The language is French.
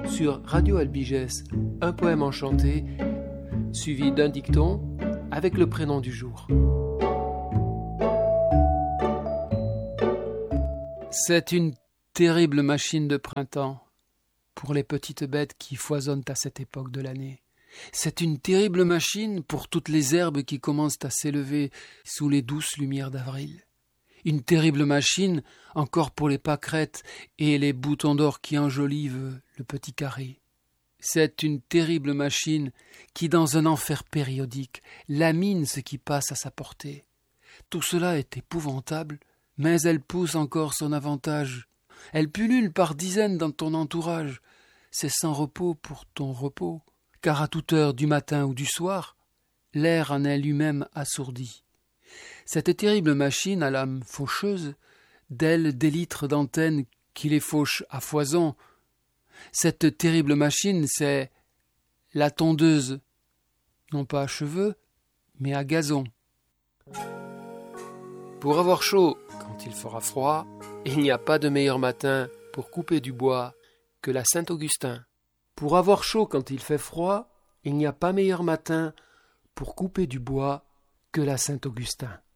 sur Radio Albigès, un poème enchanté, suivi d'un dicton avec le prénom du jour. C'est une terrible machine de printemps pour les petites bêtes qui foisonnent à cette époque de l'année. C'est une terrible machine pour toutes les herbes qui commencent à s'élever sous les douces lumières d'avril. Une terrible machine encore pour les pâquerettes et les boutons d'or qui enjolivent le petit carré. C'est une terrible machine qui, dans un enfer périodique, lamine ce qui passe à sa portée. Tout cela est épouvantable, mais elle pousse encore son avantage. Elle pullule par dizaines dans ton entourage. C'est sans repos pour ton repos, car à toute heure du matin ou du soir, l'air en est lui-même assourdi. Cette terrible machine à l'âme faucheuse, d'ailes, d'élytres, d'antennes qui les fauchent à foison, cette terrible machine, c'est la tondeuse, non pas à cheveux, mais à gazon. Pour avoir chaud quand il fera froid, il n'y a pas de meilleur matin pour couper du bois que la Saint-Augustin. Pour avoir chaud quand il fait froid, il n'y a pas meilleur matin pour couper du bois que la Saint-Augustin.